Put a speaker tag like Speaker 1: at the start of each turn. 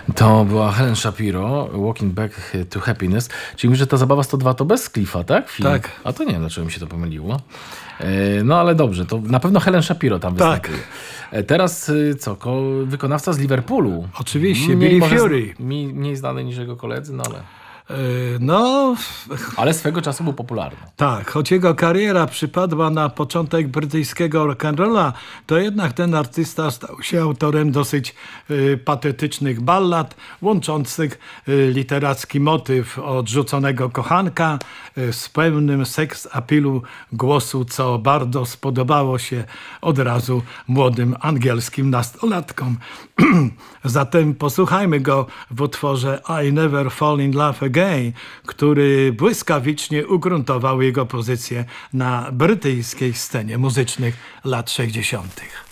Speaker 1: To była Helen Shapiro, Walking Back to Happiness. Czyli mówisz, że ta zabawa 102 to bez Cliffa, tak? Film.
Speaker 2: Tak.
Speaker 1: A to nie wiem, dlaczego mi się to pomyliło. No ale dobrze, to na pewno Helen Shapiro tam
Speaker 2: Tak.
Speaker 1: występuje. Teraz co? Wykonawca z Liverpoolu.
Speaker 2: Oczywiście, Billy
Speaker 1: może
Speaker 2: Fury.
Speaker 1: Mniej znany niż jego koledzy, no ale...
Speaker 2: No,
Speaker 1: Ale swego czasu był popularny.
Speaker 2: tak, choć jego kariera przypadła na początek brytyjskiego rock'n'rolla, to jednak ten artysta stał się autorem dosyć patetycznych ballad, łączących literacki motyw odrzuconego kochanka z pełnym seks appealu głosu, co bardzo spodobało się od razu młodym angielskim nastolatkom. Zatem posłuchajmy go w utworze I Never Fall in Love Again, który błyskawicznie ugruntował jego pozycję na brytyjskiej scenie muzycznych lat 60.